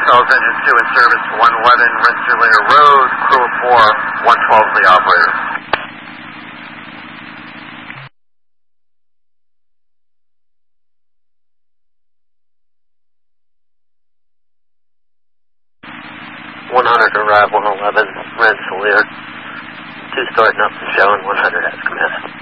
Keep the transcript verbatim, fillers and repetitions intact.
Marcellus Engine two in service, one eleven Rensselaer Road, crew of four, one twelve the operator. one hundred arrive, one eleven Rensselaer, two starting up and showing, one hundred has commenced.